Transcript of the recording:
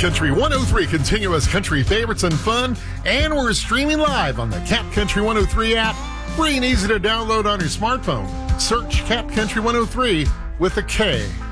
Country 103 continuous country favorites and fun, and we're streaming live on the Cat Country 103 app, free and easy to download on your smartphone. Search Cat Country 103 with a K.